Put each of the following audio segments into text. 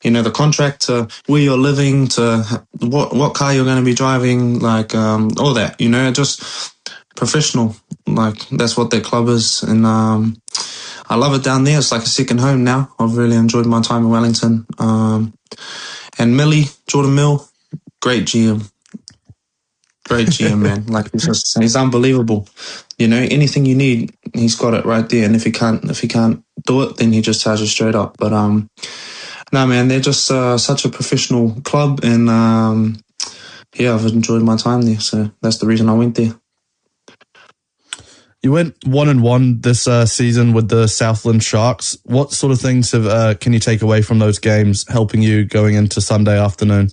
the contract to where you're living to what car you're going to be driving, like all that, just professional. Like that's what their club is, and I love it down there. It's like a second home now. I've really enjoyed my time in Wellington. And Millie, Jordan Mill, great GM. Great GM, man. Like he's unbelievable. Anything you need, he's got it right there. And if he can't do it, then he just tells you straight up. But no, man, they're just such a professional club, and I've enjoyed my time there. So that's the reason I went there. You went 1-1 this season with the Southland Sharks. What sort of things can you take away from those games, helping you going into Sunday afternoon?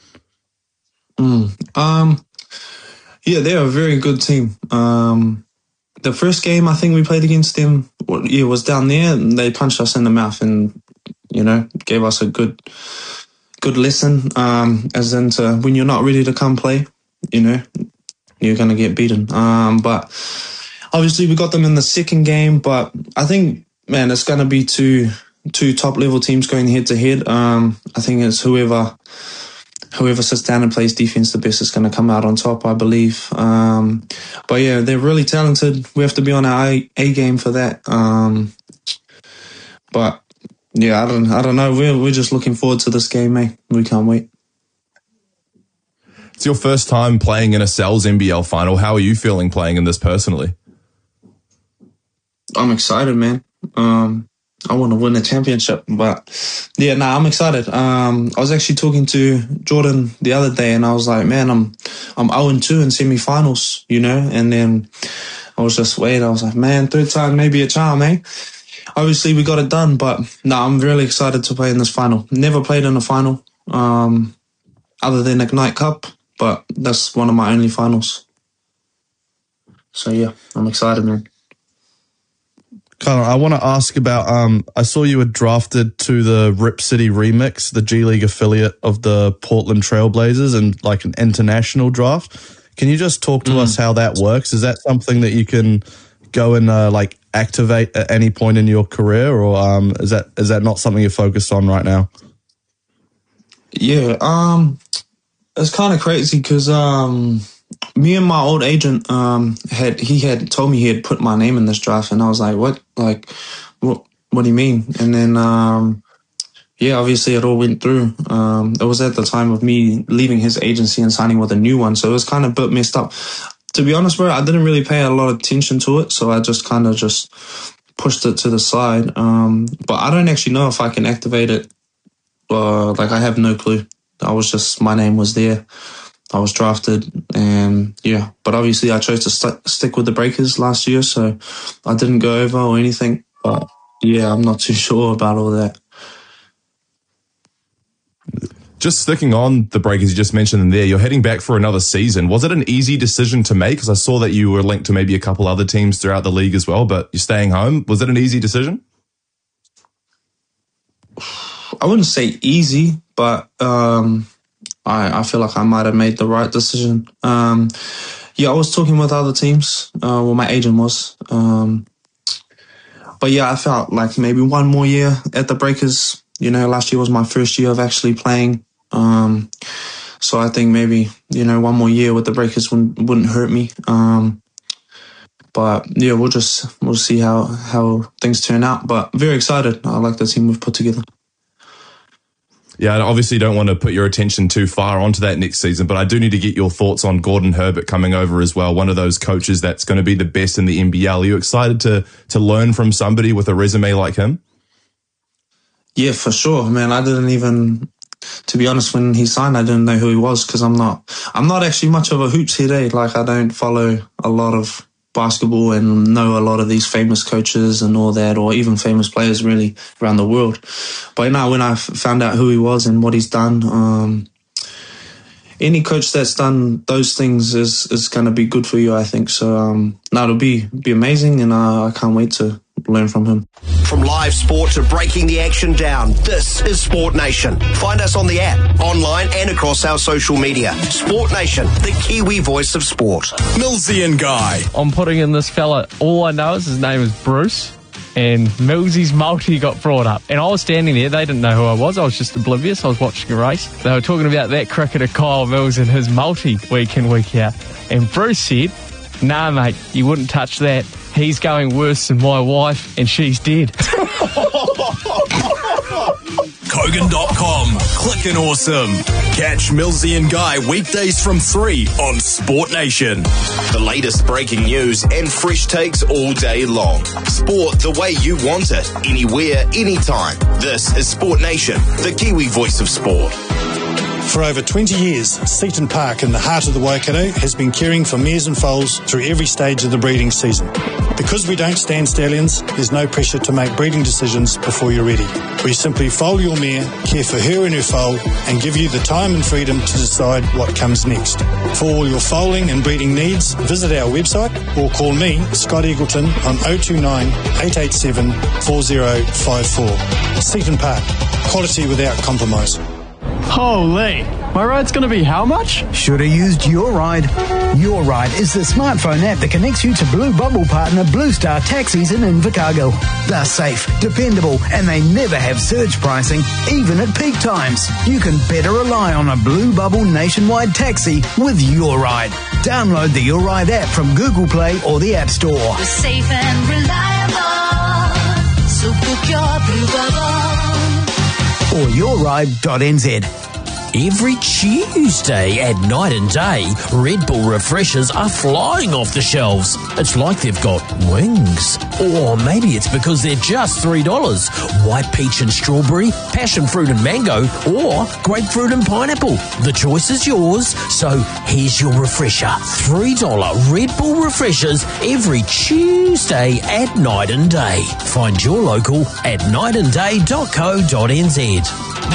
Yeah, they're a very good team. The first game I think we played against them, was down there, and they punched us in the mouth and, gave us a good lesson, as into when you're not ready to come play, you're going to get beaten. But obviously we got them in the second game, but I think, man, it's going to be two top-level teams going head-to-head. I think it's whoever sits down and plays defense the best is going to come out on top, I believe. But yeah, they're really talented. We have to be on our A game for that. But yeah, I don't know. We're just looking forward to this game, mate. We can't wait. It's your first time playing in a Cells NBL final. How are you feeling playing in this personally? I'm excited, man. I want to win the championship, but yeah, I'm excited. I was actually talking to Jordan the other day, and I was like, man, I'm 0-2 in semi-finals, and then I was just waiting. I was like, man, third time maybe a charm, eh? Obviously we got it done, but I'm really excited to play in this final. Never played in a final, other than Ignite Cup, but that's one of my only finals. So yeah, I'm excited, man. Connor, I want to ask about, I saw you were drafted to the Rip City Remix, the G League affiliate of the Portland Trailblazers, and like an international draft. Can you just talk to us how that works? Is that something that you can go and activate at any point in your career, or is that not something you're focused on right now? Yeah, it's kind of crazy because me and my old agent he had told me he had put my name in this draft, and I was like, what? Like, what do you mean? And then obviously it all went through. It was at the time of me leaving his agency and signing with a new one, so it was kind of a bit messed up. To be honest, bro, I didn't really pay a lot of attention to it, so I just kind of just pushed it to the side. But I don't actually know if I can activate it. I have no clue. My name was there. I was drafted, and yeah. But obviously I chose to stick with the Breakers last year, so I didn't go over or anything. But yeah, I'm not too sure about all that. Just sticking on the Breakers, you just mentioned them there, you're heading back for another season. Was it an easy decision to make? Because I saw that you were linked to maybe a couple other teams throughout the league as well, but you're staying home. Was it an easy decision? I wouldn't say easy, but I feel like I might have made the right decision. I was talking with other teams. My agent was. But yeah, I felt like maybe one more year at the Breakers. Last year was my first year of actually playing. So I think maybe, one more year with the Breakers wouldn't hurt me. But yeah, we'll see how things turn out. But very excited. I like the team we've put together. Yeah, I obviously don't want to put your attention too far onto that next season, but I do need to get your thoughts on Gordon Herbert coming over as well, one of those coaches that's going to be the best in the NBL. Are you excited to learn from somebody with a resume like him? Yeah, for sure, man. I didn't even, to be honest, when he signed, I didn't know who he was because I'm not actually much of a hoops head, eh? Like, I don't follow a lot of basketball and know a lot of these famous coaches and all that, or even famous players really around the world. But now when I found out who he was and what he's done, any coach that's done those things is going to be good for you, I think. So it'll be amazing, and I can't wait to learn from him. From live sport to breaking the action down, this is Sport Nation. Find us on the app, online and across our social media. Sport Nation, the Kiwi voice of sport. Millsy and Guy. I'm putting in this fella. All I know is his name is Bruce. and Millsy's multi got brought up. And I was standing there. They didn't know who I was. I was just oblivious. I was watching a race. They were talking about that cricketer Kyle Mills and his multi week in, week out. And Bruce said, "Nah, mate, you wouldn't touch that. He's going worse than my wife, and she's dead." Kogan.com. Clickin' awesome. Catch Millsy and Guy weekdays from 3 on Sport Nation. The latest breaking news and fresh takes all day long. Sport the way you want it, anywhere, anytime. This is Sport Nation, the Kiwi voice of sport. For over 20 years, Seaton Park in the heart of the Waikato has been caring for mares and foals through every stage of the breeding season. Because we don't stand stallions, there's no pressure to make breeding decisions before you're ready. We simply foal your mare, care for her and her foal, and give you the time and freedom to decide what comes next. For all your foaling and breeding needs, visit our website or call me, Scott Eagleton, on 029 887 4054. Seaton Park, quality without compromise. Holy, my ride's going to be how much? Should have used Your Ride. Your Ride is the smartphone app that connects you to Blue Bubble partner Blue Star Taxis in Invercargill. They're safe, dependable, and they never have surge pricing, even at peak times. You can better rely on a Blue Bubble nationwide taxi with Your Ride. Download the Your Ride app from Google Play or the App Store. We're safe and reliable, so book your Blue Bubble. Or yourride.nz. Every Tuesday at Night and Day, Red Bull refreshers are flying off the shelves. It's like they've got wings. Or maybe it's because they're just $3. White peach and strawberry, passion fruit and mango, or grapefruit and pineapple. The choice is yours, so here's your refresher. $3 Red Bull refreshers every Tuesday at Night and Day. Find your local at nightandday.co.nz.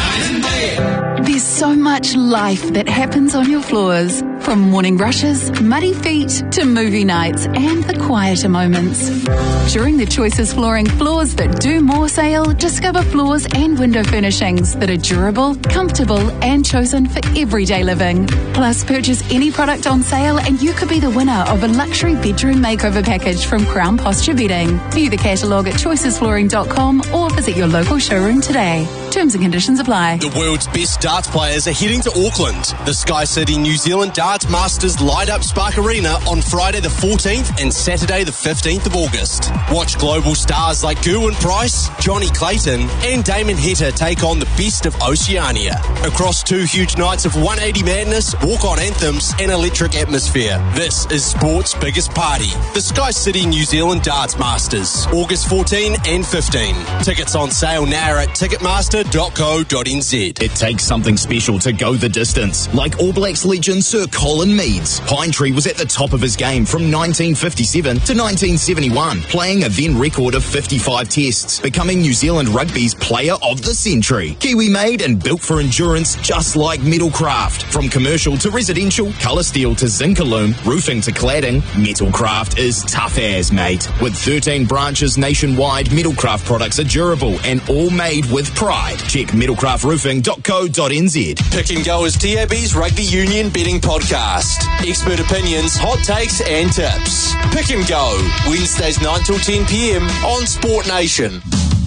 There's so much life that happens on your floors. From morning rushes, muddy feet, to movie nights and the quieter moments. During the Choices Flooring Floors That Do More sale, discover floors and window furnishings that are durable, comfortable and chosen for everyday living. Plus, purchase any product on sale and you could be the winner of a luxury bedroom makeover package from Crown Posture Bedding. View the catalogue at choicesflooring.com or visit your local showroom today. Terms and conditions apply. The world's best darts players are heading to Auckland. The Sky City New Zealand Darts Masters light up Spark Arena on Friday the 14th and Saturday the 15th of August. Watch global stars like Gerwyn Price, Johnny Clayton and Damon Heta take on the best of Oceania. Across 2 huge nights of 180 madness, walk-on anthems and electric atmosphere. This is sport's biggest party. The Sky City New Zealand Darts Masters, August 14 and 15. Tickets on sale now at ticketmaster.co.nz. It takes something special to go the distance, like All Blacks legend Sir Colin Meads. Pinetree was at the top of his game from 1957 to 1971, playing a then record of 55 tests, becoming New Zealand Rugby's Player of the Century. Kiwi made and built for endurance, just like Metalcraft. From commercial to residential, colour steel to Zincalume, roofing to cladding, Metalcraft is tough as, mate. With 13 branches nationwide, Metalcraft products are durable and all made with pride. Check metalcraftroofing.co.nz. Pick and Go is TAB's Rugby Union betting podcast. Expert opinions, hot takes and tips. Pick and Go, Wednesdays 9 till 10 p.m. on Sport Nation.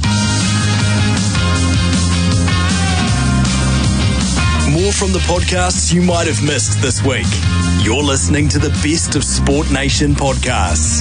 More from the podcasts you might have missed this week. You're listening to the best of Sport Nation podcasts.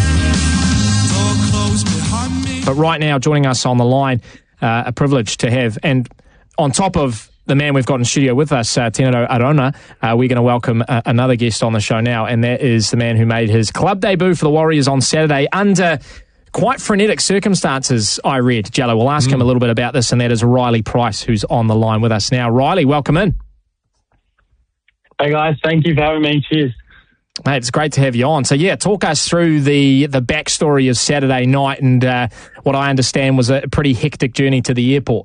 But right now, joining us on the line, a privilege to have, and on top of the man we've got in studio with us, Tino Arona, we're going to welcome another guest on the show now, and that is the man who made his club debut for the Warriors on Saturday under quite frenetic circumstances, I read. Jello, we'll ask him a little bit about this, and that is Riley Price, who's on the line with us now. Riley, welcome in. Hey guys, thank you for having me. Cheers. Mate, it's great to have you on. So, yeah, talk us through the backstory of Saturday night and what I understand was a pretty hectic journey to the airport.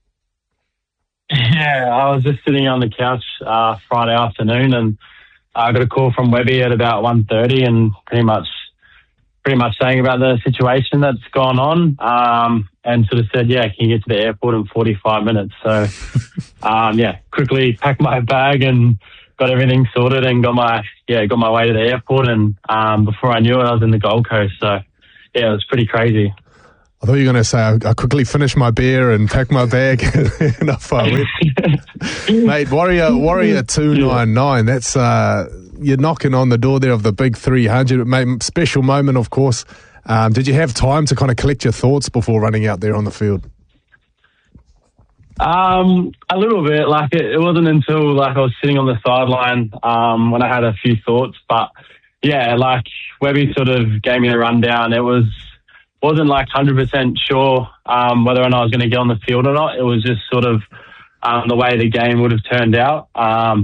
Yeah, I was just sitting on the couch Friday afternoon and I got a call from Webby at about 1:30 and pretty much saying about the situation that's gone on and sort of said, yeah, can you get to the airport in 45 minutes? So, quickly packed my bag and got everything sorted and got my way to the airport, and before I knew it, I was in the Gold Coast. So, yeah, it was pretty crazy. I thought you were going to say I quickly finished my beer and packed my bag and off I went. Mate, Warrior 299, that's you're knocking on the door there of the big 300. Mate, special moment, of course. Did you have time to kind of collect your thoughts before running out there on the field? A little bit. Like it wasn't until like I was sitting on the sideline when I had a few thoughts. But yeah, like Webby sort of gave me a rundown. It wasn't like 100% sure whether or not I was going to get on the field or not. It was just sort of the way the game would have turned out.